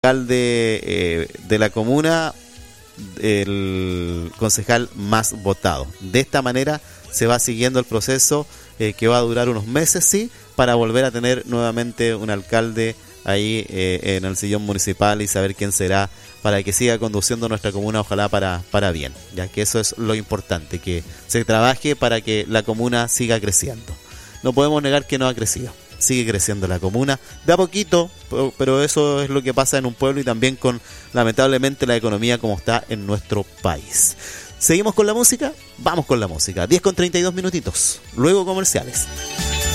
alcalde de la comuna, el concejal más votado. De esta manera se va siguiendo el proceso que va a durar unos meses, sí, para volver a tener nuevamente un alcalde ahí en el sillón municipal y saber quién será, para que siga conduciendo nuestra comuna, ojalá para bien, ya que eso es lo importante, que se trabaje para que la comuna siga creciendo. No podemos negar que no ha crecido, sigue creciendo la comuna, de a poquito, pero eso es lo que pasa en un pueblo y también con, lamentablemente, la economía como está en nuestro país. ¿Seguimos con la música? Vamos con la música, 10 con 32 minutitos, luego comerciales.